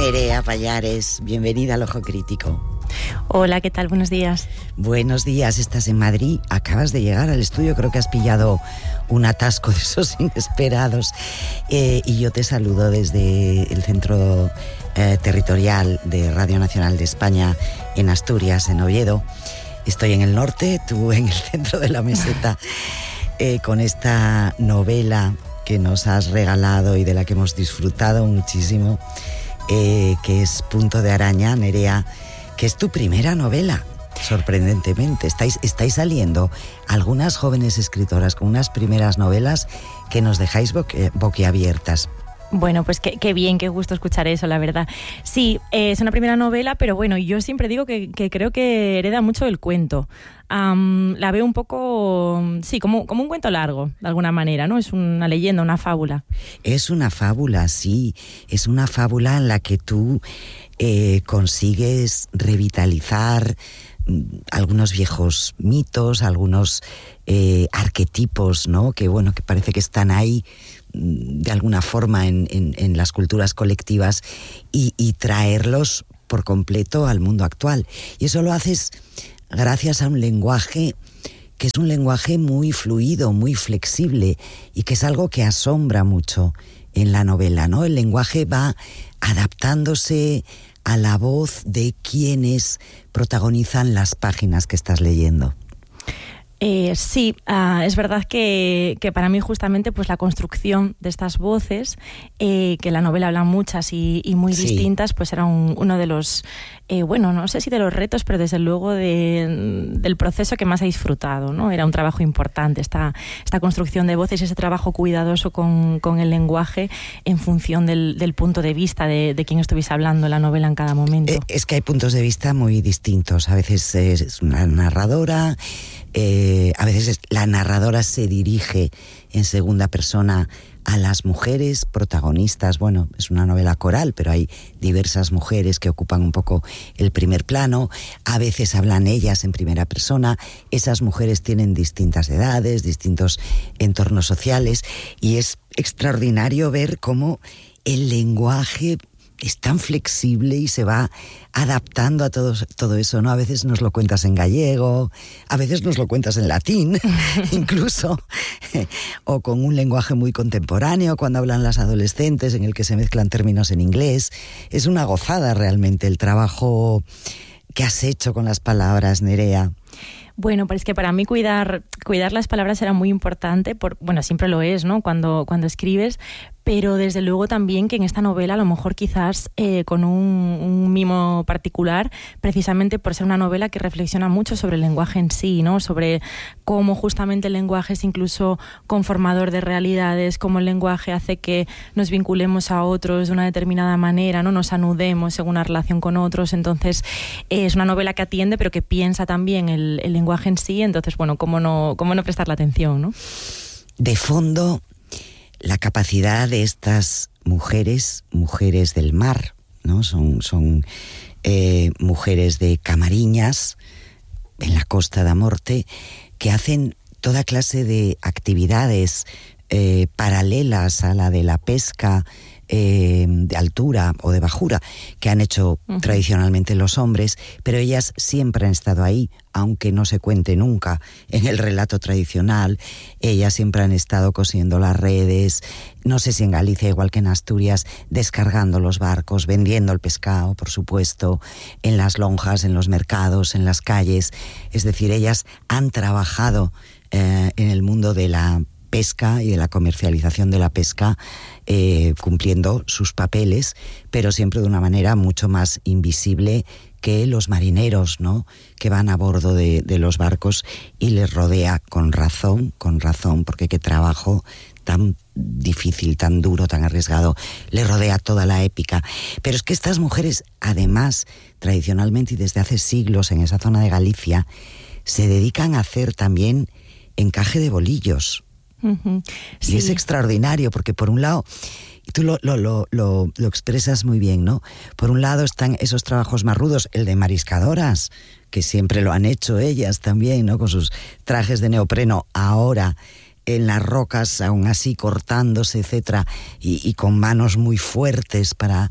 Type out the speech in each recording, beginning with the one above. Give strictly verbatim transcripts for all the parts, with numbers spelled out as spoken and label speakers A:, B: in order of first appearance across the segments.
A: Nerea Pallares, bienvenida al Ojo Crítico.
B: Hola, ¿qué tal? Buenos días.
A: Buenos días, estás en Madrid, acabas de llegar al estudio, creo que has pillado un atasco de esos inesperados, eh, y yo te saludo desde el centro eh, territorial de Radio Nacional de España en Asturias, en Oviedo. Estoy en el norte, tú en el centro de la meseta, eh, con esta novela que nos has regalado y de la que hemos disfrutado muchísimo, eh, que es Punto de Araña, Nerea, que es tu primera novela, sorprendentemente. Estáis, estáis saliendo algunas jóvenes escritoras con unas primeras novelas que nos dejáis boqui, boquiabiertas.
B: Bueno, pues qué, qué bien, qué gusto escuchar eso, la verdad. Sí, eh, es una primera novela, pero bueno, yo siempre digo que, que creo que hereda mucho el cuento. Um, la veo un poco, sí, como, como un cuento largo, de alguna manera, ¿no? Es una leyenda, una fábula.
A: Es una fábula, sí. Es una fábula en la que tú eh, consigues revitalizar algunos viejos mitos, algunos eh, arquetipos, ¿no? Que bueno, que parece que están ahí de alguna forma en, en, en las culturas colectivas y, y traerlos por completo al mundo actual. Y eso lo haces gracias a un lenguaje que es un lenguaje muy fluido, muy flexible y que es algo que asombra mucho en la novela, ¿no? El lenguaje va adaptándose a la voz de quienes protagonizan las páginas que estás leyendo.
B: Eh, sí, uh, es verdad que, que para mí justamente pues la construcción de estas voces, eh, que la novela habla muchas y, y muy sí. distintas, pues era un, uno de los, eh, bueno, no sé si de los retos, pero desde luego de, del proceso que más he disfrutado, ¿no? Era un trabajo importante, esta, esta construcción de voces, ese trabajo cuidadoso con, con el lenguaje en función del, del punto de vista de, de quien estuviese hablando la novela en cada momento.
A: Eh, es que hay puntos de vista muy distintos, a veces es una narradora, Eh, a veces la narradora se dirige en segunda persona a las mujeres protagonistas. Bueno, es una novela coral, pero hay diversas mujeres que ocupan un poco el primer plano. A veces hablan ellas en primera persona. Esas mujeres tienen distintas edades, distintos entornos sociales, y es extraordinario ver cómo el lenguaje es tan flexible y se va adaptando a todo, todo eso, ¿no? A veces nos lo cuentas en gallego, a veces nos lo cuentas en latín, incluso, o con un lenguaje muy contemporáneo, cuando hablan las adolescentes, en el que se mezclan términos en inglés. Es una gozada realmente el trabajo que has hecho con las palabras, Nerea.
B: Bueno, pues es que para mí cuidar, cuidar las palabras era muy importante, por, bueno, siempre lo es, ¿no? Cuando, cuando escribes, pero desde luego también que en esta novela a lo mejor quizás eh, con un, un mimo particular, precisamente por ser una novela que reflexiona mucho sobre el lenguaje en sí, ¿no? Sobre cómo justamente el lenguaje es incluso conformador de realidades, cómo el lenguaje hace que nos vinculemos a otros de una determinada manera, ¿no? Nos anudemos según la relación con otros. Entonces eh, es una novela que atiende pero que piensa también el, el lenguaje en sí. Entonces, bueno, cómo no, cómo no prestarle atención, ¿no?
A: De fondo, la capacidad de estas mujeres, mujeres del mar, ¿no? Son, son eh, mujeres de Camariñas, en la Costa da Morte, que hacen toda clase de actividades eh, paralelas a la de la pesca eh, de altura o de bajura, que han hecho uh-huh. tradicionalmente los hombres, pero ellas siempre han estado ahí, aunque no se cuente nunca en el relato tradicional. Ellas siempre han estado cosiendo las redes, no sé si en Galicia, igual que en Asturias, descargando los barcos, vendiendo el pescado, por supuesto, en las lonjas, en los mercados, en las calles. Es decir, ellas han trabajado eh, en el mundo de la pesca y de la comercialización de la pesca, eh, cumpliendo sus papeles, pero siempre de una manera mucho más invisible que los marineros, ¿no? Que van a bordo de, de los barcos, y les rodea con razón, con razón, porque qué trabajo tan difícil, tan duro, tan arriesgado, les rodea toda la épica. Pero es que estas mujeres, además, tradicionalmente y desde hace siglos en esa zona de Galicia, se dedican a hacer también encaje de bolillos. Uh-huh. Sí. Y es extraordinario, porque por un lado, y tú lo, lo, lo, lo, lo expresas muy bien, ¿no? Por un lado están esos trabajos más rudos, el de mariscadoras, que siempre lo han hecho ellas también, ¿no? Con sus trajes de neopreno, ahora en las rocas, aún así cortándose, etcétera, y, y con manos muy fuertes para,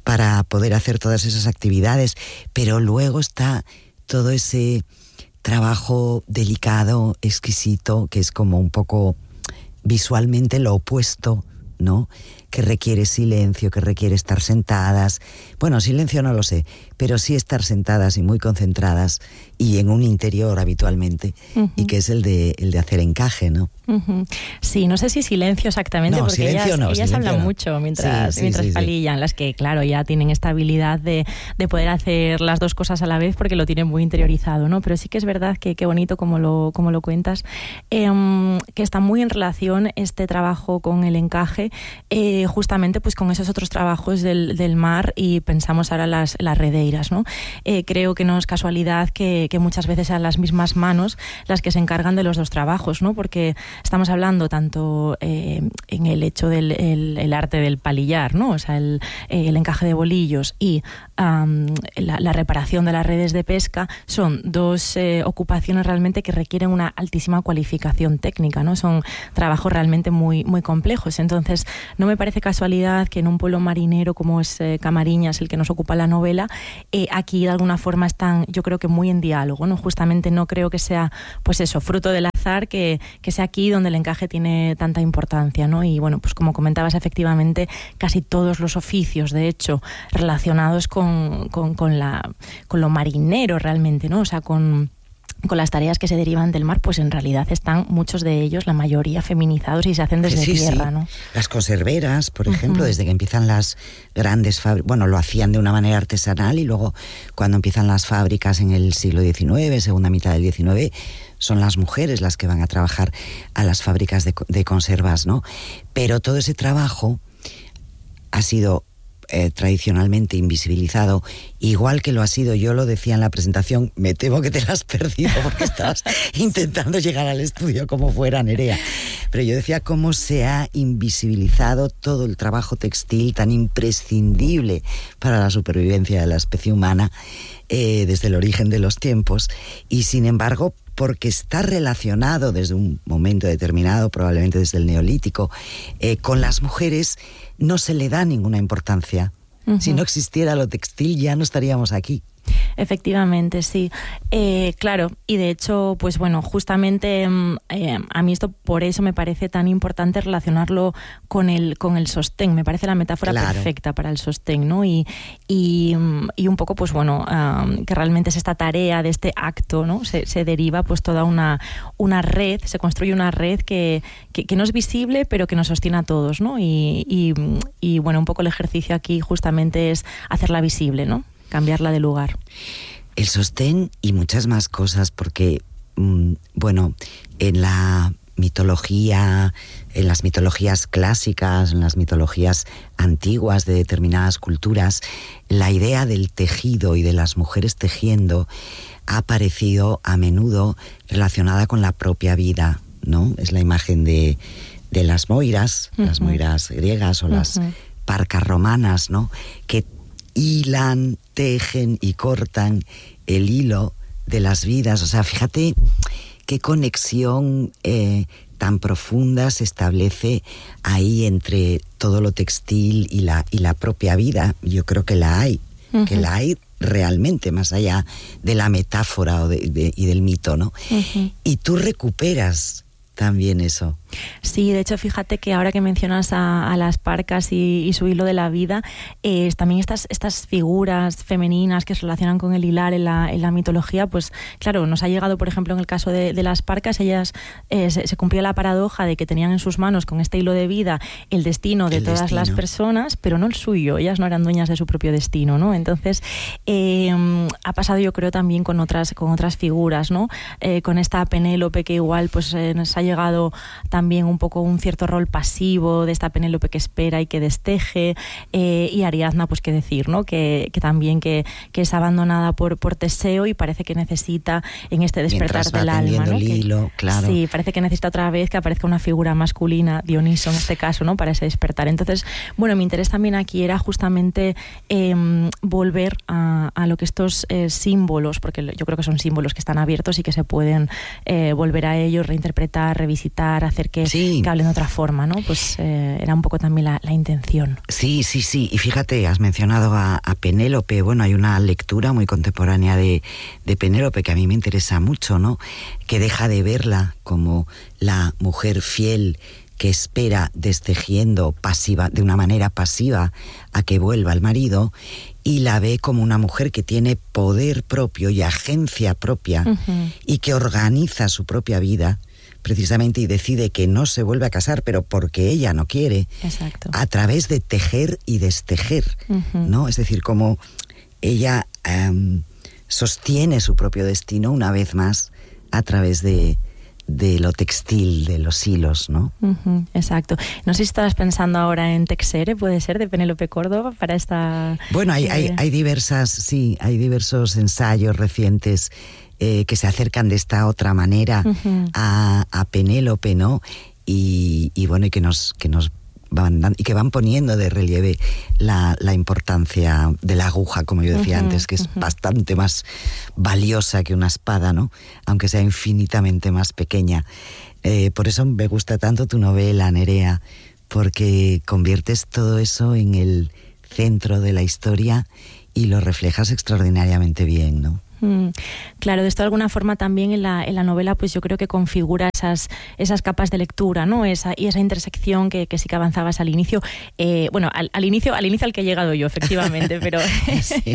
A: para poder hacer todas esas actividades, pero luego está todo ese trabajo delicado, exquisito, que es como un poco visualmente lo opuesto, ¿no? Que requiere silencio, que requiere estar sentadas. Bueno, silencio no lo sé, pero sí estar sentadas y muy concentradas y en un interior habitualmente, uh-huh. y que es el de, el de hacer encaje, ¿no?
B: Uh-huh. Sí, no sé si silencio exactamente,
A: no,
B: porque
A: silencio
B: ellas,
A: no,
B: ellas
A: silencio
B: hablan
A: no.
B: mucho mientras,
A: sí, sí,
B: mientras
A: sí,
B: palillan,
A: sí.
B: las que, claro, ya tienen esta habilidad de, de poder hacer las dos cosas a la vez porque lo tienen muy interiorizado, ¿no? Pero sí que es verdad que qué bonito como lo, como lo cuentas, eh, que está muy en relación este trabajo con el encaje, eh, justamente pues con esos otros trabajos del, del mar, y pensamos ahora las, las redeiras, ¿no? Eh, creo que no es casualidad que, que muchas veces sean las mismas manos las que se encargan de los dos trabajos, ¿no? Porque estamos hablando tanto eh, en el hecho del el, el arte del palillar, ¿no? O sea, el, el encaje de bolillos y um, la, la reparación de las redes de pesca, son dos eh, ocupaciones realmente que requieren una altísima cualificación técnica, ¿no? Son trabajos realmente muy, muy complejos. Entonces, no me parece casualidad que en un pueblo marinero como es eh, Camariñas, el que nos ocupa la novela, eh, aquí de alguna forma están, yo creo que muy en diálogo, ¿no? Justamente no creo que sea, pues eso, fruto del azar, que, que sea aquí donde el encaje tiene tanta importancia, ¿no? Y bueno, pues como comentabas, efectivamente, casi todos los oficios, de hecho, relacionados con, con, con, la, con lo marinero realmente, ¿no? O sea, con... con las tareas que se derivan del mar, pues en realidad están muchos de ellos, la mayoría, feminizados y se hacen desde
A: sí,
B: tierra,
A: sí.
B: ¿no?
A: Las conserveras, por ejemplo,
B: uh-huh.
A: desde que empiezan las grandes fábricas, bueno, lo hacían de una manera artesanal, y luego cuando empiezan las fábricas en el siglo diecinueve, segunda mitad del diecinueve, son las mujeres las que van a trabajar a las fábricas de, de conservas, ¿no? Pero todo ese trabajo ha sido Eh, tradicionalmente invisibilizado, igual que lo ha sido, yo lo decía en la presentación, me temo que te la has perdido porque estabas intentando llegar al estudio como fuera, Nerea, pero yo decía cómo se ha invisibilizado todo el trabajo textil tan imprescindible para la supervivencia de la especie humana eh, desde el origen de los tiempos, y sin embargo, porque está relacionado desde un momento determinado, probablemente desde el Neolítico, eh, con las mujeres, no se le da ninguna importancia. Uh-huh. Si no existiera lo textil, ya no estaríamos aquí.
B: Efectivamente, sí. Eh, claro, y de hecho, pues bueno, justamente eh, a mí esto por eso me parece tan importante relacionarlo con el con el sostén. Me parece la metáfora claro. perfecta para el sostén, ¿no? Y, y, y un poco, pues bueno, um, que realmente es esta tarea de este acto, ¿no? Se, se deriva pues toda una, una red, se construye una red que, que, que no es visible, pero que nos sostiene a todos, ¿no? Y, y, y bueno, un poco el ejercicio aquí justamente es hacerla visible, ¿no? Cambiarla de lugar.
A: El sostén y muchas más cosas, porque, mmm, bueno, en la mitología, en las mitologías clásicas, en las mitologías antiguas de determinadas culturas, la idea del tejido y de las mujeres tejiendo ha aparecido a menudo relacionada con la propia vida, ¿no? Es la imagen de, de las moiras, uh-huh. las moiras griegas o uh-huh. las parcas romanas, ¿no? Que hilan, tejen y cortan el hilo de las vidas. O sea, fíjate qué conexión eh, tan profunda se establece ahí entre todo lo textil y la, y la propia vida. Yo creo que la hay, uh-huh. que la hay realmente, más allá de la metáfora o de, de, y del mito, ¿no? Uh-huh. Y tú recuperas también eso.
B: Sí, de hecho, fíjate que ahora que mencionas a, a las parcas y, y su hilo de la vida, eh, también estas, estas figuras femeninas que se relacionan con el hilar en la, en la mitología, pues claro, nos ha llegado, por ejemplo, en el caso de, de las parcas, ellas eh, se, se cumplió la paradoja de que tenían en sus manos, con este hilo de vida, el destino de el todas destino. las personas, pero no el suyo. Ellas no eran dueñas de su propio destino, ¿no? Entonces, eh, ha pasado, yo creo, también con otras, con otras figuras, ¿no? Eh, con esta Penélope, que igual pues eh, nos ha llegado también también un poco un cierto rol pasivo de esta Penélope que espera y que desteje, eh, y Ariadna, pues qué decir, ¿no? Que, que también que, que es abandonada por, por Teseo y parece que necesita en este despertar del alma, ¿no?
A: El hilo,
B: que,
A: claro.
B: Sí, parece que necesita otra vez que aparezca una figura masculina, Dioniso en este caso, ¿no? Para ese despertar. Entonces, bueno, mi interés también aquí era justamente eh, volver a, a lo que estos eh, símbolos, porque yo creo que son símbolos que están abiertos y que se pueden eh, volver a ellos, reinterpretar, revisitar, hacer que,
A: sí.
B: que hablen de otra forma, ¿no? Pues eh, era un poco también la, la intención.
A: Sí, sí, sí. Y fíjate, has mencionado a, a Penélope. Bueno, hay una lectura muy contemporánea de, de Penélope que a mí me interesa mucho, ¿no? Que deja de verla como la mujer fiel que espera destejiendo pasiva, de una manera pasiva a que vuelva el marido, y la ve como una mujer que tiene poder propio y agencia propia, uh-huh. y que organiza su propia vida precisamente y decide que no se vuelve a casar, pero porque ella no quiere.
B: Exacto.
A: A través de tejer y destejer, uh-huh. ¿no? Es decir, como ella um, sostiene su propio destino una vez más a través de de lo textil, de los hilos, ¿no?
B: Uh-huh, exacto. No sé si estabas pensando ahora en Texere, puede ser, de Penélope Córdoba, para esta...
A: Bueno, hay, hay, hay diversas, sí, hay diversos ensayos recientes eh, que se acercan de esta otra manera uh-huh. a, a Penélope, ¿no? Y, y bueno, y que nos, que nos van dando, y que van poniendo de relieve la, la importancia de la aguja, como yo decía uh-huh, antes, que es uh-huh. bastante más valiosa que una espada, ¿no? Aunque sea infinitamente más pequeña. Eh, por eso me gusta tanto tu novela, Nerea, porque conviertes todo eso en el centro de la historia y lo reflejas extraordinariamente bien, ¿no?
B: Claro, de esto de alguna forma también en la, en la novela pues yo creo que configura esas, esas capas de lectura, ¿no? Esa, y esa intersección que, que sí que avanzabas al inicio. Eh, bueno, al, al inicio al inicio al que he llegado yo, efectivamente, pero sí.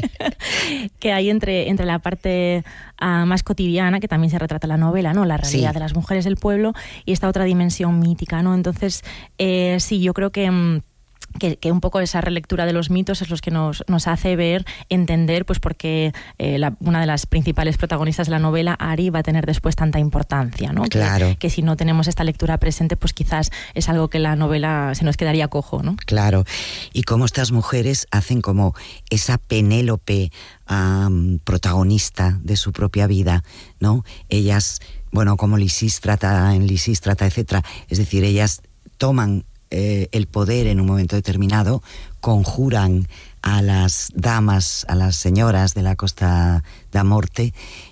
B: que hay entre, entre la parte uh, más cotidiana, que también se retrata en la novela, ¿no? La realidad sí. de las mujeres del pueblo, y esta otra dimensión mítica, ¿no? Entonces, eh, sí, yo creo que... Um, Que, que un poco esa relectura de los mitos es lo que nos, nos hace ver, entender, pues por qué eh, la, una de las principales protagonistas de la novela, Ari, va a tener después tanta importancia, ¿no?
A: Claro.
B: Que, que si no tenemos esta lectura presente, pues quizás es algo que la novela se nos quedaría cojo, ¿no?
A: Claro. Y cómo estas mujeres hacen como esa Penélope um, protagonista de su propia vida, ¿no? Ellas, bueno, como Lisístrata, en Lisístrata, etcétera. Es decir, ellas toman Eh, el poder en un momento determinado, conjuran a las damas, a las señoras de la Costa da Morte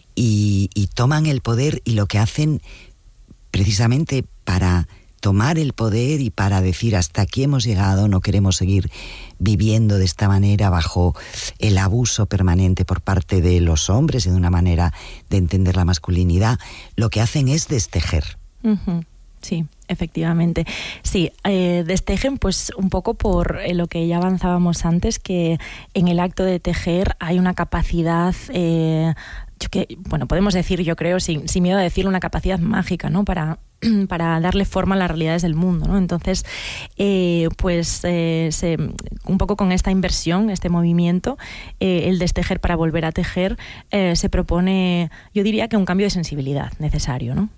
A: y, y toman el poder, y lo que hacen precisamente para tomar el poder y para decir hasta aquí hemos llegado, no queremos seguir viviendo de esta manera bajo el abuso permanente por parte de los hombres y de una manera de entender la masculinidad, lo que hacen es destejer.
B: Uh-huh. Sí, efectivamente. Sí, eh, destejen pues un poco por eh, lo que ya avanzábamos antes, que en el acto de tejer hay una capacidad, eh, que, bueno, podemos decir, yo creo, sin, sin miedo a decirlo, una capacidad mágica, ¿no? Para, para darle forma a las realidades del mundo, ¿no? Entonces, eh, pues eh, se, un poco con esta inversión, este movimiento, eh, el destejer para volver a tejer, eh, se propone, yo diría que un cambio de sensibilidad necesario, ¿no?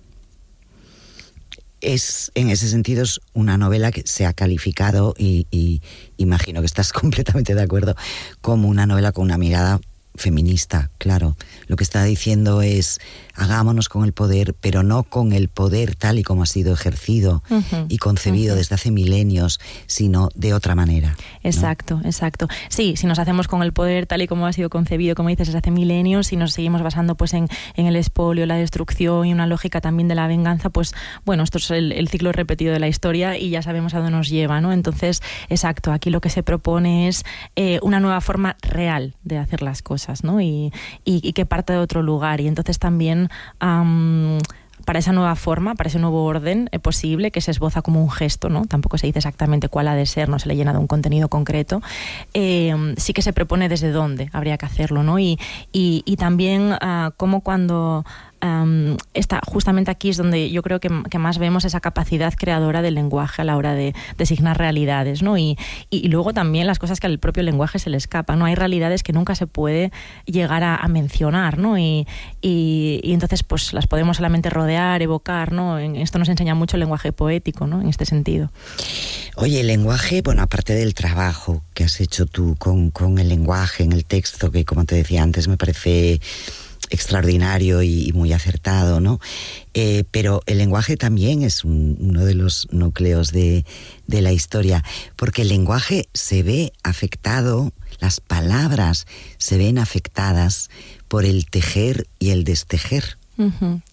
A: Es, en ese sentido, es una novela que se ha calificado, y, y imagino que estás completamente de acuerdo, como una novela con una mirada feminista, claro. Lo que está diciendo es, hagámonos con el poder, pero no con el poder tal y como ha sido ejercido uh-huh, y concebido uh-huh. desde hace milenios, sino de otra manera.
B: Exacto, ¿no? Exacto. Sí, si nos hacemos con el poder tal y como ha sido concebido, como dices, desde hace milenios, si nos seguimos basando pues en, en el expolio, la destrucción y una lógica también de la venganza, pues bueno, esto es el, el ciclo repetido de la historia y ya sabemos a dónde nos lleva, ¿no? Entonces, exacto, aquí lo que se propone es eh, una nueva forma real de hacer las cosas, ¿no? Y, y, y que parte de otro lugar, y entonces también um, para esa nueva forma, para ese nuevo orden eh, posible, que se esboza como un gesto, ¿no? Tampoco se dice exactamente cuál ha de ser, no se le llena de un contenido concreto, eh, sí que se propone desde dónde habría que hacerlo, ¿no? Y, y, y también uh, como cuando Um, está, justamente aquí es donde yo creo que, que más vemos esa capacidad creadora del lenguaje a la hora de designar realidades, ¿no? Y, y, y luego también las cosas que al propio lenguaje se le escapan, ¿no? Hay realidades que nunca se puede llegar a, a mencionar, ¿no? Y, y, y entonces pues las podemos solamente rodear, evocar, ¿no? En esto nos enseña mucho el lenguaje poético, ¿no? En este sentido.
A: Oye, el lenguaje, bueno, aparte del trabajo que has hecho tú con, con el lenguaje en el texto, que como te decía antes me parece extraordinario y, y muy acertado, ¿no? Eh, pero el lenguaje también es un, uno de los núcleos de, de la historia, porque el lenguaje se ve afectado, las palabras se ven afectadas por el tejer y el destejer.
B: Uh-huh.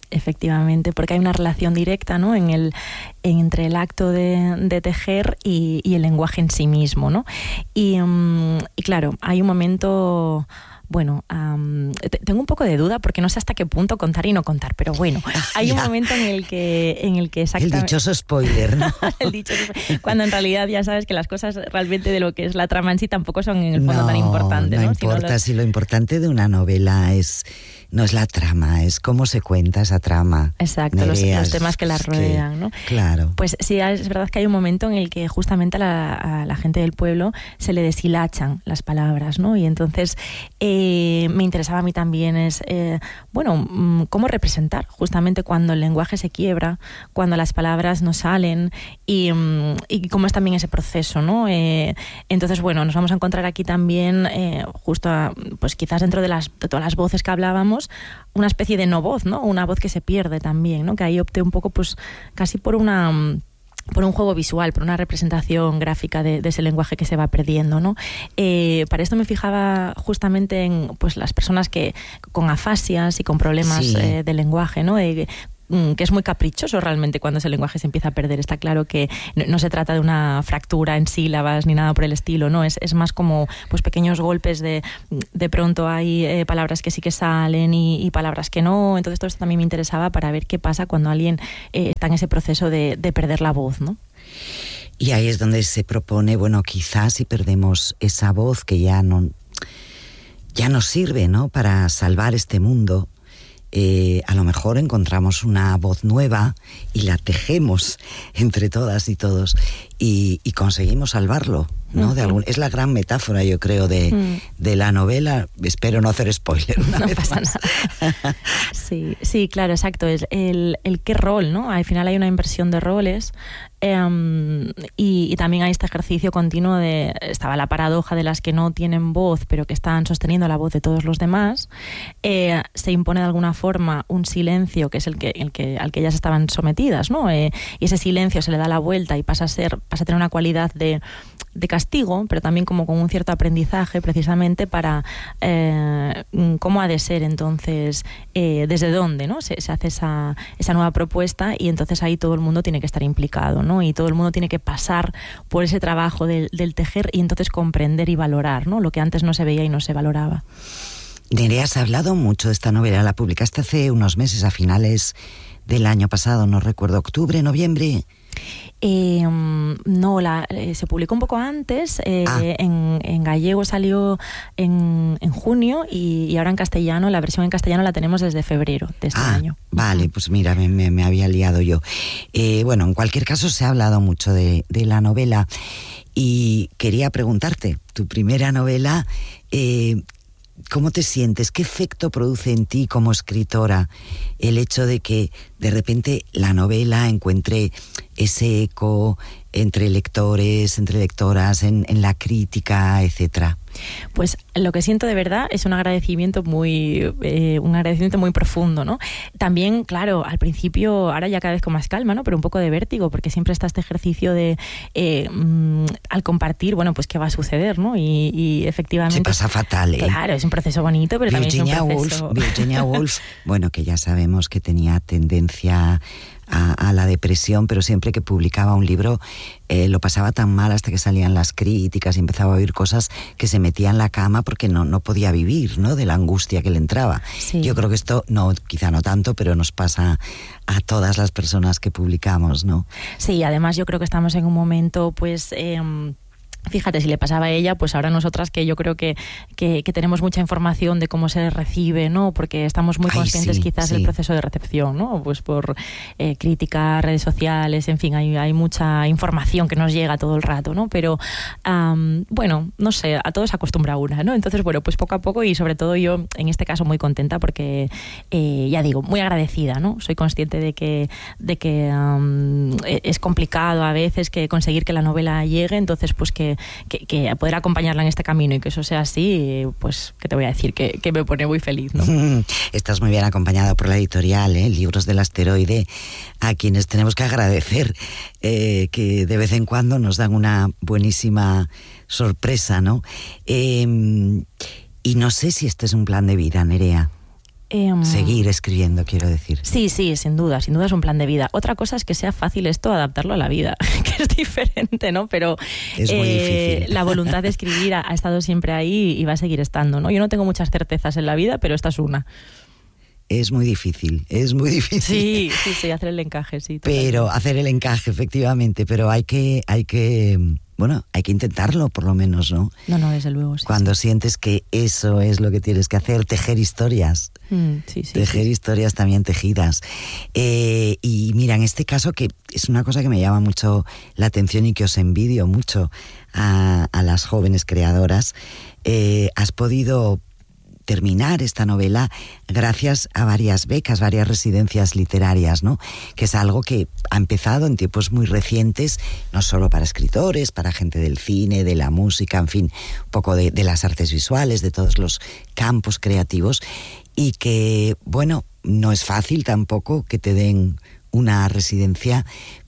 B: efectivamente, porque hay una relación directa, ¿no?, en el, en, entre el acto de, de tejer y, y el lenguaje en sí mismo, ¿no? Y, um, y claro, hay un momento... Bueno, um, tengo un poco de duda porque no sé hasta qué punto contar y no contar, pero bueno, hay un momento en el que, en el que exactamente...
A: El dichoso spoiler, ¿no?
B: El dichoso, cuando en realidad ya sabes que las cosas realmente de lo que es la trama en sí tampoco son en el fondo
A: no,
B: tan importantes, ¿no?
A: No importa,
B: Sino los...
A: si lo importante de una novela es no es la trama, es cómo se cuenta esa trama.
B: Exacto, los, los temas que la rodean,
A: que,
B: ¿no?
A: Claro.
B: Pues sí, es verdad que hay un momento en el que justamente a la, a la gente del pueblo se le deshilachan las palabras, ¿no? Y entonces eh, me interesaba a mí también es, eh, bueno, cómo representar justamente cuando el lenguaje se quiebra, cuando las palabras no salen y, y cómo es también ese proceso, ¿no? Eh, entonces, bueno, nos vamos a encontrar aquí también, eh, justo, a, pues quizás dentro de, las, de todas las voces que hablábamos, una especie de no voz, ¿no? Una voz que se pierde también, ¿no? Que ahí opté un poco, pues, casi por una... por un juego visual, por una representación gráfica de, de ese lenguaje que se va perdiendo, ¿no? Eh, para esto me fijaba justamente en, pues, las personas que con afasias y con problemas sí. eh, de lenguaje, ¿no? Eh, que es muy caprichoso realmente cuando ese lenguaje se empieza a perder. Está claro que no, no se trata de una fractura en sílabas ni nada por el estilo, ¿no? Es, es más como pues pequeños golpes de de pronto hay eh, palabras que sí que salen y, y palabras que no. Entonces todo esto también me interesaba para ver qué pasa cuando alguien eh, está en ese proceso de, de perder la voz, ¿no?
A: Y ahí es donde se propone, bueno, quizás si perdemos esa voz que ya no, ya no sirve, ¿no?, para salvar este mundo, Eh, a lo mejor encontramos una voz nueva y la tejemos entre todas y todos y, y conseguimos salvarlo, ¿no? Uh-huh. De algún, es la gran metáfora, yo creo, de, uh-huh. de la novela. Espero no hacer spoiler una
B: no
A: vez
B: pasa
A: más.
B: Nada. Sí, sí, claro, exacto. Es el, el qué rol, ¿no? Al final hay una inversión de roles eh, y, y también hay este ejercicio continuo de... Estaba la paradoja de las que no tienen voz, pero que están sosteniendo la voz de todos los demás. Eh, se impone de alguna forma un silencio que es el que, el que al que ellas estaban sometidas, ¿no? Eh, y ese silencio se le da la vuelta y pasa a ser, pasa a tener una cualidad de, de castigo, pero también como con un cierto aprendizaje precisamente para eh, cómo ha de ser entonces, eh, desde dónde, ¿no? Se, se hace esa, esa nueva propuesta y entonces ahí todo el mundo tiene que estar implicado, ¿no? Y todo el mundo tiene que pasar por ese trabajo del, del tejer y entonces comprender y valorar, ¿no? Lo que antes no se veía y no se valoraba.
A: Nerea, has hablado mucho de esta novela, la publicaste hace unos meses, a finales del año pasado, no recuerdo, octubre, noviembre.
B: Eh, no, la, eh, se publicó un poco antes, eh, ah. en, en gallego salió en, en junio y, y ahora en castellano, la versión en castellano la tenemos desde febrero de este
A: ah,
B: año.
A: Vale, pues mira, me, me, me había liado yo. Eh, bueno, en cualquier caso se ha hablado mucho de, de la novela y quería preguntarte, tu primera novela, eh, ¿cómo te sientes? ¿Qué efecto produce en ti como escritora el hecho de que de repente la novela encuentre ese eco entre lectores, entre lectoras, en, en la crítica, etcétera?
B: Pues lo que siento de verdad es un agradecimiento muy eh, un agradecimiento muy profundo, ¿no? También, claro, al principio, ahora ya cada vez con más calma, ¿no? Pero un poco de vértigo, porque siempre está este ejercicio de eh, mmm, al compartir, bueno, pues qué va a suceder, ¿no? Y, y efectivamente...
A: Se pasa fatal, ¿eh?
B: Claro, es un proceso bonito, pero
A: Virginia
B: también es un proceso...
A: Woolf, Virginia Woolf, bueno, que ya sabemos que tenía tendencia a, a la depresión, pero siempre que publicaba un libro eh, lo pasaba tan mal hasta que salían las críticas y empezaba a oír cosas que se metía en la cama porque no, no podía vivir, ¿no? De la angustia que le entraba. Sí. Yo creo que esto, no, quizá no tanto, pero nos pasa a todas las personas que publicamos, ¿no?
B: Sí, además yo creo que estamos en un momento, pues... Eh, Fíjate, si le pasaba a ella, pues ahora nosotras que yo creo que, que, que tenemos mucha información de cómo se recibe, ¿no? Porque estamos muy conscientes Ay, sí, quizás sí. del proceso de recepción, ¿no? Pues por eh, crítica, redes sociales, en fin, hay, hay mucha información que nos llega todo el rato, ¿no? Pero, um, bueno, no sé, a todos se acostumbra una, ¿no? Entonces, bueno, pues poco a poco y sobre todo yo, en este caso, muy contenta porque, eh, ya digo, muy agradecida, ¿no? Soy consciente de que, de que um, es complicado a veces que conseguir que la novela llegue, entonces, pues que Que, que poder acompañarla en este camino y que eso sea así, pues, ¿qué te voy a decir? Que, que me pone muy feliz, ¿no?
A: Estás muy bien acompañada por la editorial, ¿eh? Libros del Asteroide, a quienes tenemos que agradecer eh, que de vez en cuando nos dan una buenísima sorpresa, ¿no? Eh, y no sé si este es un plan de vida, Nerea.
B: Eh,
A: Seguir escribiendo, quiero decir.
B: Sí, sí, sin duda, sin duda es un plan de vida. Otra cosa es que sea fácil esto, adaptarlo a la vida, que es diferente, ¿no? Pero
A: es muy
B: eh,
A: difícil.
B: La voluntad de escribir ha, ha estado siempre ahí y va a seguir estando, ¿no? Yo no tengo muchas certezas en la vida, pero esta es una.
A: Es muy difícil, es muy difícil.
B: Sí, sí, sí, hacer el encaje, sí.
A: Pero totalmente. Hacer el encaje, efectivamente, pero hay que, hay que, bueno, hay que intentarlo por lo menos, ¿no?
B: No, no, desde luego, sí.
A: Cuando
B: sí.
A: sientes que eso es lo que tienes que hacer, tejer historias.
B: Mm, sí, sí,
A: tejer
B: sí.
A: historias también tejidas. Eh, y mira, en este caso, que es una cosa que me llama mucho la atención y que os envidio mucho a, a las jóvenes creadoras, eh, has podido terminar esta novela gracias a varias becas, varias residencias literarias, ¿no? Que es algo que ha empezado en tiempos muy recientes, no solo para escritores, para gente del cine, de la música, en fin, un poco de, de las artes visuales, de todos los campos creativos, y que, bueno, no es fácil tampoco que te den una residencia,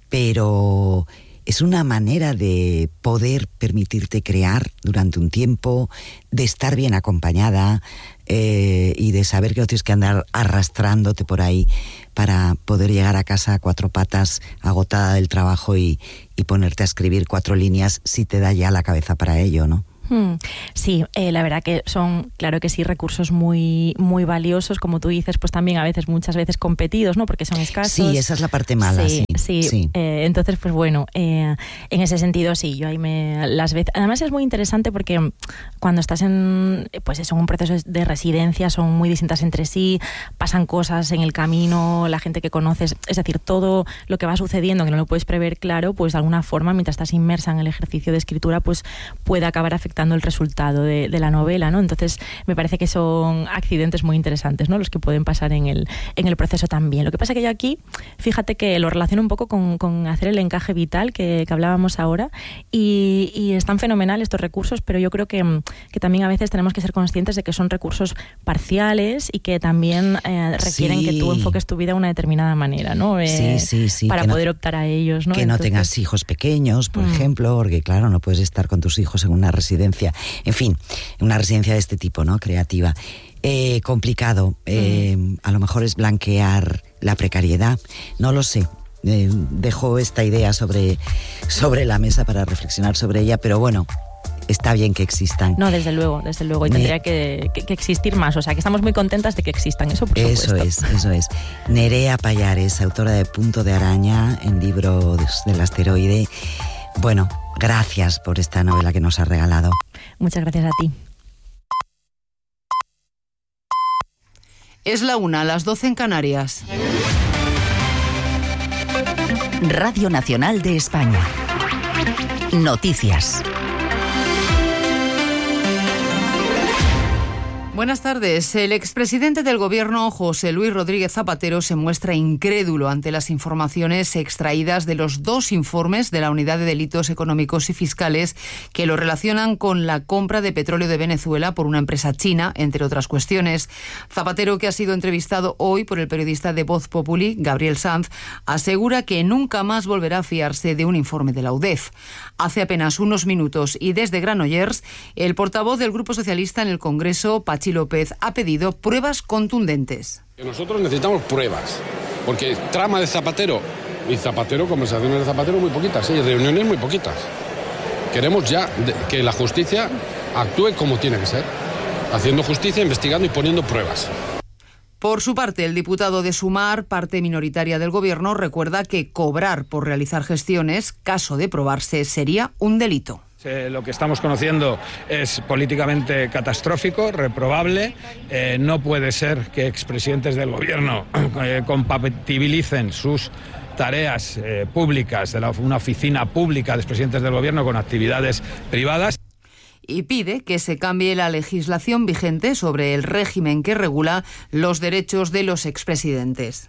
A: pero es una manera de poder permitirte crear durante un tiempo, de estar bien acompañada eh, y de saber que no tienes que andar arrastrándote por ahí para poder llegar a casa a cuatro patas, agotada del trabajo y, y ponerte a escribir cuatro líneas si te da ya la cabeza para ello, ¿no?
B: Sí, eh, la verdad que son, claro que sí, recursos muy muy valiosos, como tú dices, pues también a veces, muchas veces competidos, ¿no? Porque son escasos.
A: Sí, esa es la parte mala, sí.
B: Sí, sí.
A: sí.
B: Eh, entonces, pues bueno, eh, en ese sentido sí, yo ahí me las veces. Además es muy interesante porque cuando estás en, pues eso, en un proceso de residencia, son muy distintas entre sí, pasan cosas en el camino, la gente que conoces, es decir, todo lo que va sucediendo, que no lo puedes prever, claro, pues de alguna forma, mientras estás inmersa en el ejercicio de escritura, pues puede acabar afectando el resultado de, de la novela, ¿no? Entonces me parece que son accidentes muy interesantes, ¿no? Los que pueden pasar en el, en el proceso también. Lo que pasa que yo aquí, fíjate que lo relaciono un poco con, con hacer el encaje vital que, que hablábamos ahora y, y están fenomenal estos recursos, pero yo creo que, que también a veces tenemos que ser conscientes de que son recursos parciales y que también eh, requieren
A: sí.
B: que tú enfoques tu vida de una determinada manera, ¿no? Eh,
A: sí, sí, sí.
B: Para
A: que
B: poder
A: no,
B: optar a ellos, ¿no?
A: Que
B: Entonces,
A: no tengas hijos pequeños, por
B: mm.
A: ejemplo, porque claro, no puedes estar con tus hijos en una residencia. En fin, una residencia de este tipo, ¿no? Creativa. Eh, complicado. Eh, mm. A lo mejor es blanquear la precariedad. No lo sé. Eh, dejo esta idea sobre, sobre la mesa para reflexionar sobre ella, pero bueno, está bien que existan.
B: No, desde luego, desde luego. Y
A: Ne-
B: tendría que, que, que existir más. O sea, que estamos muy contentas de que existan. Eso por
A: Eso
B: supuesto.
A: es, eso es. Nerea Pallares, autora de Punto de Araña, en libro del asteroide. Bueno, gracias por esta novela que nos has regalado.
B: Muchas gracias a ti.
C: Es la una, a las doce en Canarias.
D: Radio Nacional de España. Noticias.
C: Buenas tardes. El expresidente del Gobierno, José Luis Rodríguez Zapatero, se muestra incrédulo ante las informaciones extraídas de los dos informes de la Unidad de Delitos Económicos y Fiscales que lo relacionan con la compra de petróleo de Venezuela por una empresa china, entre otras cuestiones. Zapatero, que ha sido entrevistado hoy por el periodista de Voz Populi, Gabriel Sanz, asegura que nunca más volverá a fiarse de un informe de la U D E F. Hace apenas unos minutos y desde Granollers, el portavoz del Grupo Socialista en el Congreso, Pachi López, ha pedido pruebas contundentes.
E: Nosotros necesitamos pruebas, porque trama de Zapatero y Zapatero, conversaciones de Zapatero muy poquitas, y reuniones muy poquitas. Queremos ya de, que la justicia actúe como tiene que ser, haciendo justicia, investigando y poniendo pruebas.
C: Por su parte, el diputado de Sumar, parte minoritaria del Gobierno, recuerda que cobrar por realizar gestiones, caso de probarse, sería un delito.
F: Eh, lo que estamos conociendo es políticamente catastrófico, reprobable. Eh, no puede ser que expresidentes del Gobierno eh, compatibilicen sus tareas eh, públicas de la, una oficina pública de expresidentes del Gobierno con actividades privadas.
C: Y pide que se cambie la legislación vigente sobre el régimen que regula los derechos de los expresidentes.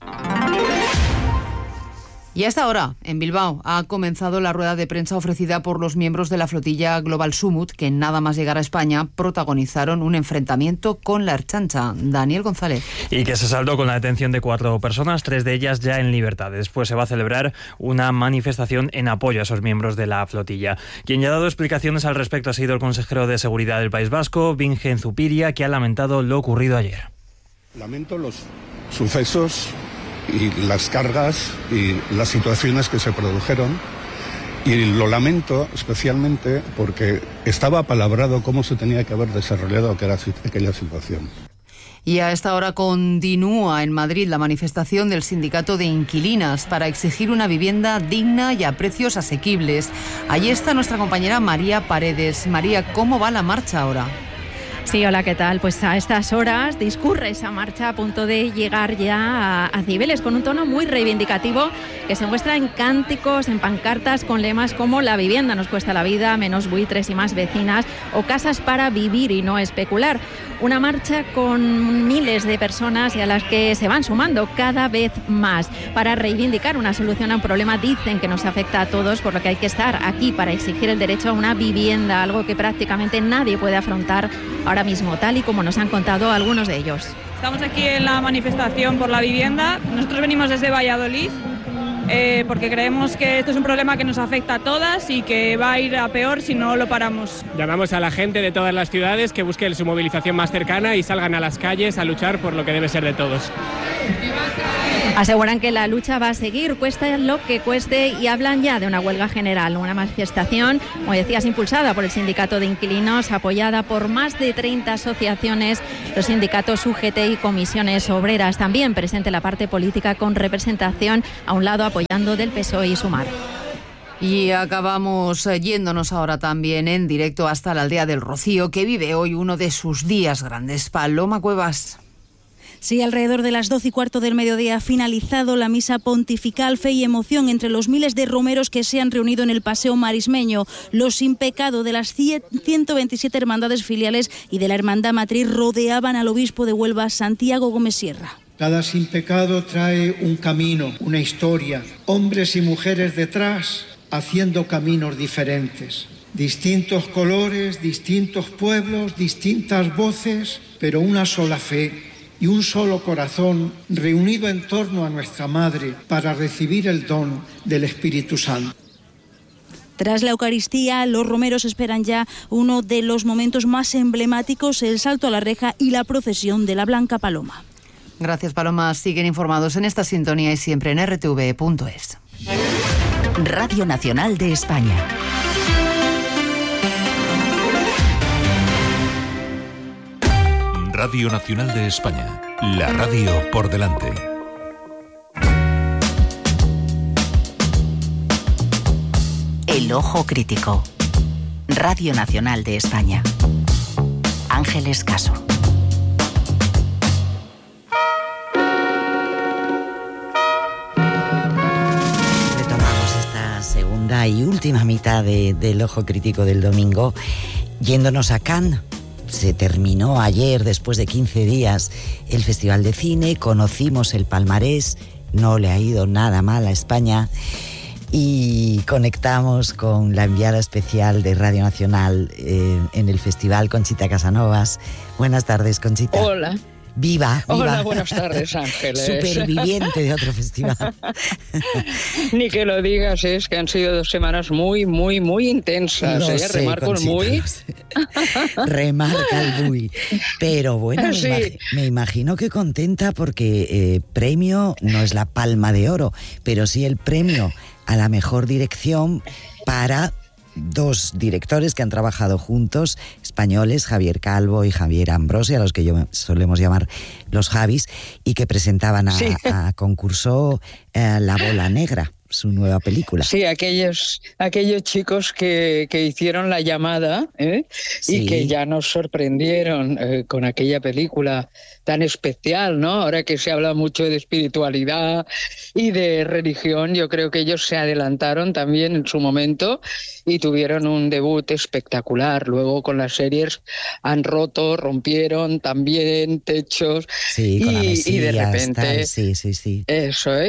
C: Y hasta ahora, en Bilbao, ha comenzado la rueda de prensa ofrecida por los miembros de la flotilla Global Sumut, que nada más llegar a España protagonizaron un enfrentamiento con la Ertzaintza. Daniel González.
G: Y que se saldó con la detención de cuatro personas, tres de ellas ya en libertad. Después se va a celebrar una manifestación en apoyo a esos miembros de la flotilla. Quien ya ha dado explicaciones al respecto ha sido el consejero de Seguridad del País Vasco, Bingen Zupiria, que ha lamentado lo ocurrido ayer.
H: Lamento los sucesos y las cargas y las situaciones que se produjeron, y lo lamento especialmente porque estaba apalabrado cómo se tenía que haber desarrollado aquella, aquella situación.
C: Y a esta hora continúa en Madrid la manifestación del sindicato de inquilinas para exigir una vivienda digna y a precios asequibles. Allí está nuestra compañera María Paredes. María, ¿cómo va la marcha ahora?
I: Sí, hola, ¿qué tal? Pues a estas horas discurre esa marcha a punto de llegar ya a, a Cibeles con un tono muy reivindicativo que se muestra en cánticos, en pancartas con lemas como la vivienda nos cuesta la vida, menos buitres y más vecinas, o casas para vivir y no especular. Una marcha con miles de personas y a las que se van sumando cada vez más para reivindicar una solución a un problema, dicen que nos afecta a todos, por lo que hay que estar aquí para exigir el derecho a una vivienda, algo que prácticamente nadie puede afrontar ahora mismo, tal y como nos han contado algunos de ellos.
J: Estamos aquí en la manifestación por la vivienda. Nosotros venimos desde Valladolid eh, porque creemos que esto es un problema que nos afecta a todas y que va a ir a peor si no lo paramos.
K: Llamamos a la gente de todas las ciudades que busquen su movilización más cercana y salgan a las calles a luchar por lo que debe ser de todos.
I: Aseguran que la lucha va a seguir, cueste lo que cueste, y hablan ya de una huelga general, una manifestación, como decías, impulsada por el sindicato de inquilinos, apoyada por más de treinta asociaciones, los sindicatos U G T y comisiones obreras. También presente la parte política con representación a un lado apoyando del P S O E y Sumar.
C: Y acabamos yéndonos ahora también en directo hasta la aldea del Rocío, que vive hoy uno de sus días grandes. Paloma Cuevas.
L: Sí, alrededor de las doce y cuarto del mediodía ha finalizado la misa pontifical. Fe y emoción entre los miles de romeros que se han reunido en el Paseo Marismeño. Los sin pecado de las ciento veintisiete hermandades filiales y de la Hermandad Matriz rodeaban al obispo de Huelva, Santiago Gómez Sierra.
M: Cada sin pecado trae un camino, una historia, hombres y mujeres detrás haciendo caminos diferentes. Distintos colores, distintos pueblos, distintas voces, pero una sola fe y un solo corazón reunido en torno a nuestra Madre para recibir el don del Espíritu Santo.
L: Tras la Eucaristía, los romeros esperan ya uno de los momentos más emblemáticos, el salto a la reja y la procesión de la Blanca Paloma.
C: Gracias, Paloma. Siguen informados en esta sintonía y siempre en r t v punto es.
D: Radio Nacional de España.
N: Radio Nacional de España, la radio por delante.
D: El ojo crítico. Radio Nacional de España. Ángeles Caso.
A: Retomamos esta segunda y última mitad de, del ojo crítico del domingo, yéndonos a Cannes. Se terminó ayer, después de quince días, el Festival de Cine, conocimos el palmarés, no le ha ido nada mal a España, y conectamos con la enviada especial de Radio Nacional eh, en el festival, Conchita Casanovas. Buenas tardes, Conchita.
O: Hola.
A: Viva, viva.
O: Hola, buenas tardes, Ángeles.
A: Superviviente de otro festival.
O: Ni que lo digas, es que han sido dos semanas muy, muy, muy intensas.
A: Lo
O: ¿eh?
A: sé,
O: Remarco
A: Conchita,
O: el muy.
A: Remarca el muy. Pero bueno,
O: Sí.
A: me, imag- me imagino que contenta porque eh, premio no es la Palma de Oro, pero sí el premio a la mejor dirección para dos directores que han trabajado juntos, españoles, Javier Calvo y Javier Ambrosi, a los que yo solemos llamar los Javis, y que presentaban a,
O: Sí.
A: a concurso eh, La Bola Negra, su nueva película.
O: Sí, aquellos, aquellos chicos que, que hicieron La Llamada, ¿eh?
A: Sí.
O: Y que ya nos sorprendieron eh, con aquella película tan especial, ¿no? Ahora que se habla mucho de espiritualidad y de religión, yo creo que ellos se adelantaron también en su momento y tuvieron un debut espectacular. Luego con las series han roto, rompieron también techos
A: Sí, con la
O: y, y de
A: Mesías,
O: repente...
A: tal, sí, sí, sí.
O: Eso es.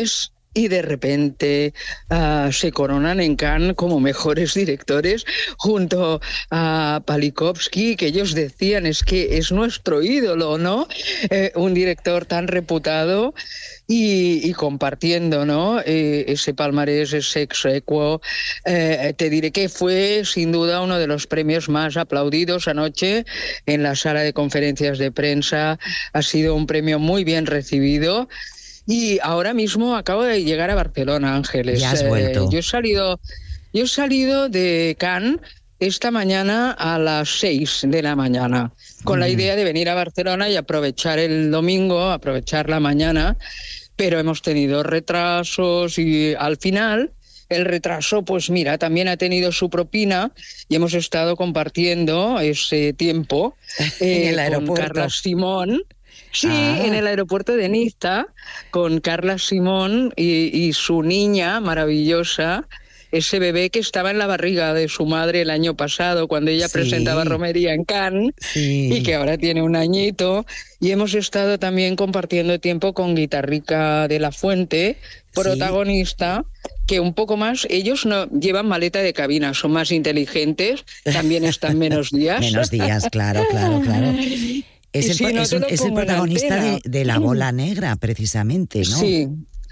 O: y de repente uh, se coronan en Cannes como mejores directores junto a Palikovsky, que ellos decían es que es nuestro ídolo, ¿no? Eh, un director tan reputado y, y compartiendo, ¿no? Eh, ese palmarés, ese ex equo. Eh, te diré que fue sin duda uno de los premios más aplaudidos anoche en la sala de conferencias de prensa. Ha sido un premio muy bien recibido. Y ahora mismo acabo de llegar a Barcelona, Ángeles.
A: Ya has vuelto.
O: Eh, yo he salido, yo he salido de Cannes esta mañana a las seis de la mañana, con mm. la idea de venir a Barcelona y aprovechar el domingo, aprovechar la mañana, pero hemos tenido retrasos y al final el retraso, pues mira, también ha tenido su propina y hemos estado compartiendo ese tiempo eh,
A: en el
O: con Carla Simón. Sí, ah. en el aeropuerto de Niza, con Carla Simón y, y su niña maravillosa, ese bebé que estaba en la barriga de su madre el año pasado, cuando ella sí. presentaba Romería en Cannes, sí. y que ahora tiene un añito. Y hemos estado también compartiendo tiempo con Guitarrica de la Fuente, protagonista, sí. que un poco más, ellos no llevan maleta de cabina, son más inteligentes, también están menos días.
A: Menos días, claro, claro, claro. Es el, si no es, un, es el protagonista de, de La Bola Negra, precisamente, ¿no?
O: Sí,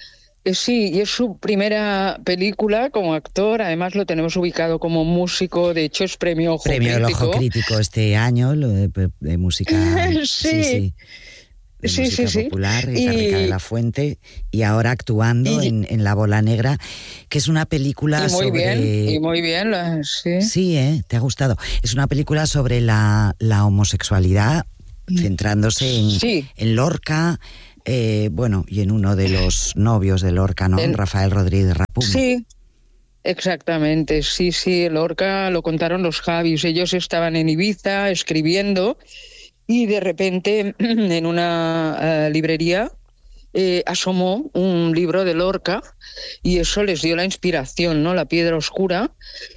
O: sí, y es su primera película como actor. Además lo tenemos ubicado como músico. De hecho es premio Ojo
A: premio
O: Crítico.
A: Premio Ojo Crítico este año, lo de, de música...
O: sí,
A: sí, sí. De
O: sí,
A: música
O: sí,
A: popular,
O: sí.
A: Guitarrica
O: y...
A: de la Fuente, y ahora actuando y... en, en La Bola Negra, que es una película
O: y muy
A: sobre...
O: Bien, y muy bien, sí.
A: Sí, ¿eh? ¿Te ha gustado? Es una película sobre la, la homosexualidad, centrándose en,
O: sí.
A: en Lorca, eh, bueno, y en uno de los novios de Lorca, ¿no? En... Rafael Rodríguez Rapum.
O: Sí, exactamente, sí, sí, Lorca lo contaron los Javis. Ellos estaban en Ibiza escribiendo y de repente en una uh, librería eh, asomó un libro de Lorca y eso les dio la inspiración, ¿no? La Piedra Oscura,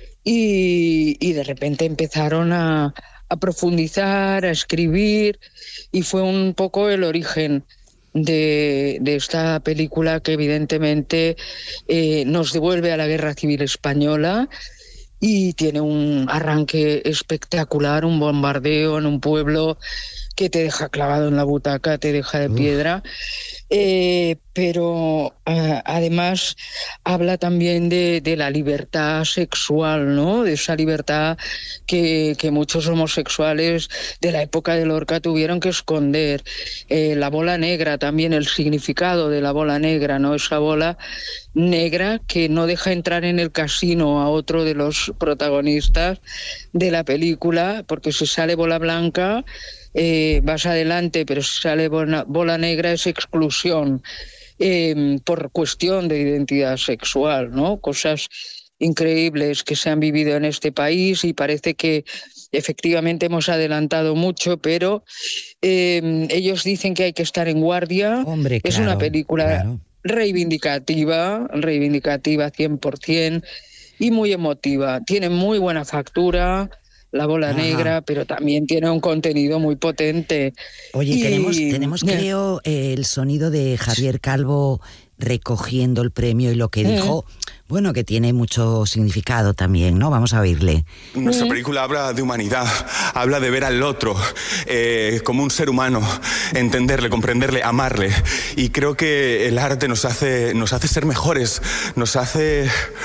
O: y, y de repente empezaron a a profundizar, a escribir, y fue un poco el origen de, de esta película que evidentemente eh, nos devuelve a la Guerra Civil Española y tiene un arranque espectacular, un bombardeo en un pueblo que te deja clavado en la butaca, te deja de piedra. Eh, pero eh, además habla también de, de la libertad sexual, ¿no? De esa libertad que, que muchos homosexuales de la época de Lorca tuvieron que esconder. Eh, la bola negra, también el significado de la bola negra, ¿no? Esa bola negra que no deja entrar en el casino a otro de los protagonistas de la película, porque si sale bola blanca Eh, vas adelante, pero si sale bola, bola negra es exclusión eh, por cuestión de identidad sexual, ¿no? Cosas increíbles que se han vivido en este país y parece que efectivamente hemos adelantado mucho, pero eh, ellos dicen que hay que estar en guardia.
A: Hombre,
O: es
A: claro,
O: una película
A: claro.
O: reivindicativa, reivindicativa cien por ciento y muy emotiva. Tiene muy buena factura, La Bola Ajá. Negra, pero también tiene un contenido muy potente.
A: Oye,
O: y...
A: tenemos, tenemos creo, eh, el sonido de Javier Calvo recogiendo el premio y lo que dijo, eh. bueno, que tiene mucho significado también, ¿no? Vamos a oírle.
P: Nuestra película habla de humanidad, habla de ver al otro eh, como un ser humano, entenderle, comprenderle, amarle. Y creo que el arte nos hace, nos hace ser mejores, nos hace,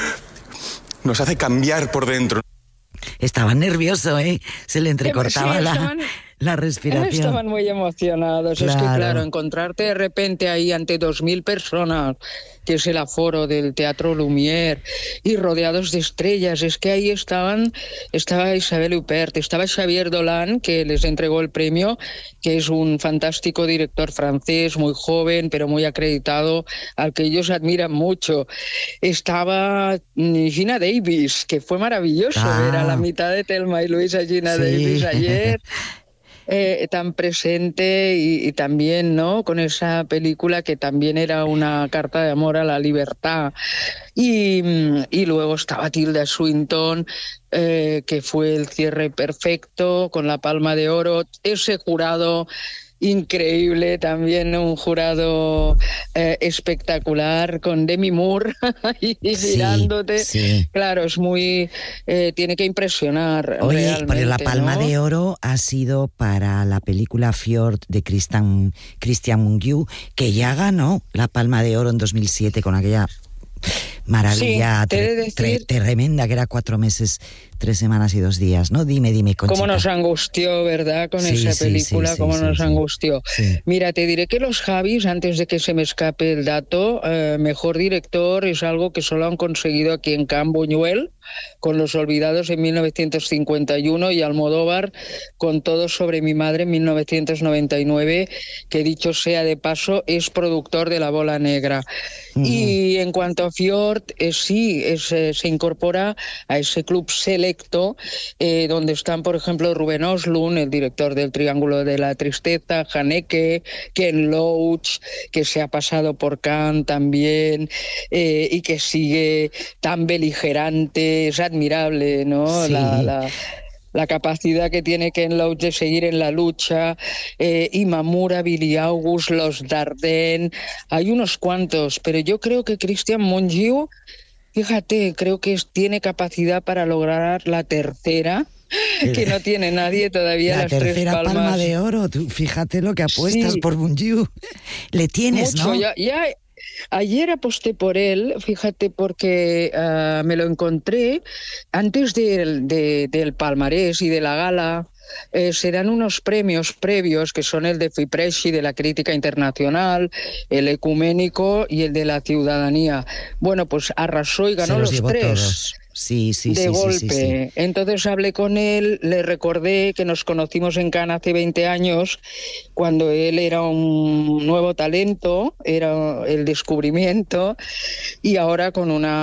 P: nos hace cambiar por dentro.
A: Estaba nervioso, ¿eh? Se le entrecortaba sí, estaban, la, la respiración.
O: Estaban muy emocionados. Claro. Es que, claro, encontrarte de repente ahí ante dos mil personas, que es el aforo del Teatro Lumière, y rodeados de estrellas, es que ahí estaban, estaba Isabel Huppert, estaba Xavier Dolan, que les entregó el premio, que es un fantástico director francés, muy joven, pero muy acreditado, al que ellos admiran mucho. Estaba Gina Davis, que fue maravilloso ah. ver a la mitad de Thelma y Luis a Gina sí. Davis ayer. Eh, tan presente y, y también, ¿no?, con esa película que también era una carta de amor a la libertad. Y, y luego estaba Tilda Swinton, eh, que fue el cierre perfecto, con la Palma de Oro. Ese jurado increíble, también un jurado eh, espectacular con Demi Moore y
A: Sí,
O: mirándote.
A: sí.
O: Claro, es muy... Eh, tiene que impresionar.
A: Oye,
O: realmente,
A: pero la Palma
O: ¿no?
A: de Oro ha sido para la película Fjord de Christian, Christian Mungiu, que ya ganó la Palma de Oro en dos mil siete con aquella maravilla
O: Sí, te he de
A: tre- tre-
O: decir-
A: tremenda, que era cuatro meses, tres semanas y dos días, ¿no? Dime, dime, Conchita.
O: Cómo nos angustió, ¿verdad? Con
A: Sí,
O: esa
A: sí,
O: película,
A: sí, sí,
O: cómo
A: sí,
O: nos
A: sí.
O: angustió.
A: Sí.
O: Mira, te diré que los Javis, antes de que se me escape el dato, eh, mejor director es algo que solo han conseguido aquí en Can Buñuel, con Los Olvidados en mil novecientos cincuenta y uno, y Almodóvar con Todo sobre mi madre en mil novecientos noventa y nueve, que dicho sea de paso, es productor de La Bola Negra.
A: Mm.
O: Y en cuanto a Fjord, eh, sí, es, eh, se incorpora a ese club selecto eh, donde están, por ejemplo, Ruben Östlund, el director del Triángulo de la Tristeza, Haneke, Ken Loach, que se ha pasado por Cannes también, eh, y que sigue tan beligerante. Es admirable, ¿no?
A: Sí.
O: La, la, la capacidad que tiene Ken Loach de seguir en la lucha, eh, Imamura, Billy August, los Dardenne, hay unos cuantos, pero yo creo que Christian Mungiu, fíjate, creo que es- tiene capacidad para lograr la tercera, que no tiene nadie todavía
A: La
O: las tres
A: tercera
O: palmas.
A: Palma de Oro, tú fíjate lo que apuestas
O: Sí.
A: por Mungiu. Le tienes,
O: Mucho,
A: ¿no?
O: ya, ya- ayer aposté por él, fíjate, porque ah, me lo encontré antes del, de- del palmarés y de la gala. Eh, se dan unos premios previos que son el de Fipresci de la crítica internacional, el ecuménico y el de la ciudadanía. Bueno, pues arrasó y
A: Se
O: ganó
A: los
O: los
A: llevó
O: tres.
A: todos. Sí, sí,
O: de
A: sí,
O: golpe.
A: sí, sí, sí.
O: Entonces hablé con él, le recordé que nos conocimos en Cannes hace veinte años, cuando él era un nuevo talento, era el descubrimiento, y ahora con una